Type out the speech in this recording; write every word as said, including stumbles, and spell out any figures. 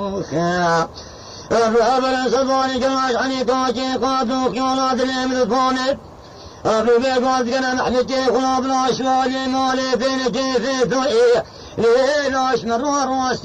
خيا أبرا صدوني كلاش عني كوكي قادوك يولاد اليمن الفوني أبي بيقود كنا محلتي خلاب لا شوالي مالي فين كيفي ثوئي ليلاش مرور واسي